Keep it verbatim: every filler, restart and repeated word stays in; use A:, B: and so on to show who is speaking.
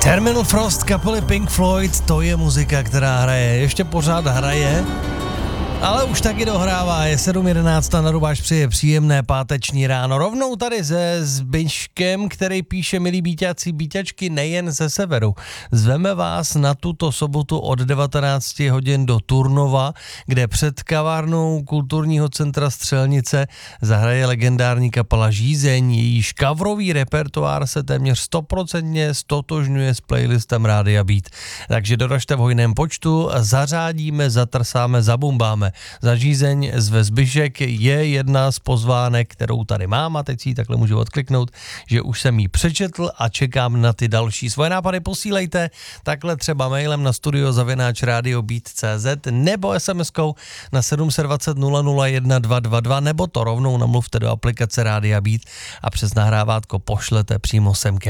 A: Terminal Frost kapely Pink Floyd, to je muzika, která hraje, ještě pořád hraje, ale už taky dohrává, je sedm jedenáct a Narubáš přeje příjemné páteční ráno. Rovnou tady se Zbyškem, který píše: milí bíťáci, bíťačky nejen ze severu. Zveme vás na tuto sobotu od devatenáct hodin do Turnova, kde před kavárnou kulturního centra Střelnice zahraje legendární kapela Žízeň. Jejíž kavrový repertoár se téměř stoprocentně stotožňuje s playlistem Rádia Beat. Takže doražte v hojném počtu, zařádíme, zatrsáme, zabumbáme. Za Žízeň zve Zbyšek, je jedna z pozvánek, kterou tady mám a teď si ji takhle můžu odkliknout, že už jsem ji přečetl a čekám na ty další. Svoje nápady posílejte takhle třeba mailem na studio zavináč radio beat tečka cé zet nebo SMSkou na sedm dva nula nula nula jedna dva dva dva nebo to rovnou namluvte do aplikace Rádia Beat a přes nahrávátko pošlete přímo sem ke